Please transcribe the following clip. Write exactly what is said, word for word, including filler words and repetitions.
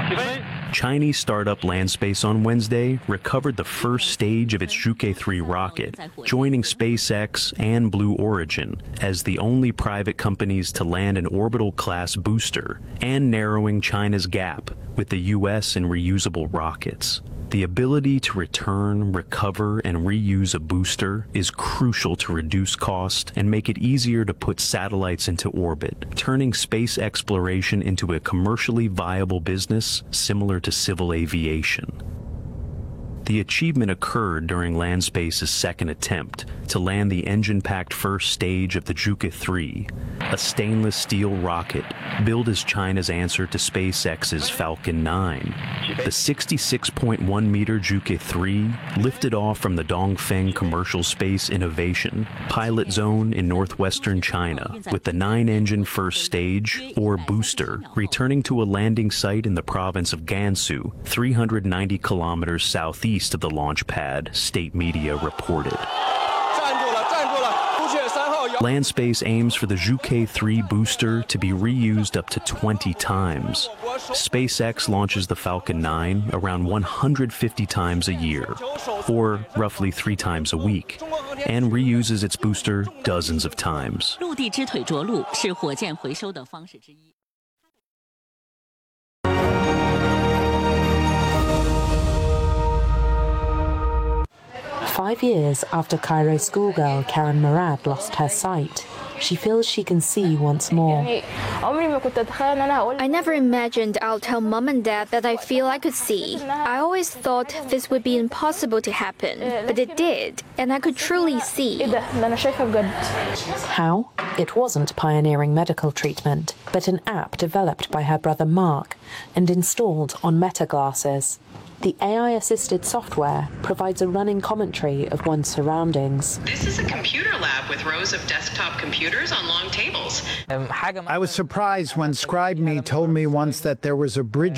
Chinese startup Landspace on Wednesday recovered the first stage of its Zhuge three rocket, joining SpaceX and Blue Origin as the only private companies to land an orbital-class booster, and narrowing China's gap with the U S in reusable rockets. The ability to return, recover, and reuse a booster is crucial to reduce cost and make it easier to put satellites into orbit, turning space exploration into a commercially viable business similar to civil aviation. The achievement occurred during Landspace's second attempt to land the engine-packed first stage of the Zhuge three, a stainless steel rocket billed as China's answer to SpaceX's Falcon nine. The sixty-six point one meter Zhuge three lifted off from the Dongfeng Commercial Space Innovation pilot zone in northwestern China, with the nine-engine first stage, or booster, returning to a landing site in the province of Gansu, three hundred ninety kilometers southeast of the launch pad, state media reported. Landspace aims for the Zhuge three booster to be reused up to twenty times. SpaceX launches the Falcon nine around one hundred fifty times a year, or roughly three times a week, and reuses its booster dozens of times. Five years after Cairo schoolgirl Karen Murad lost her sight, she feels she can see once more. I never imagined I'll tell mom and dad that I feel I could see. I always thought this would be impossible to happen, but it did, and I could truly see. How? It wasn't pioneering medical treatment, but an app developed by her brother Mark and installed on Meta glasses. The A I-assisted software provides a running commentary of one's surroundings. This is a computer lab with rows of desktop computers on long tables. I was surprised when ScribeMe told me once that there was a bridge